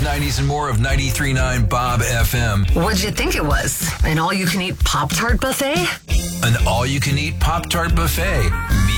90s and more of 93.9 Bob FM. What'd you think it was? An all-you-can-eat Pop-Tart buffet? An all-you-can-eat Pop-Tart buffet.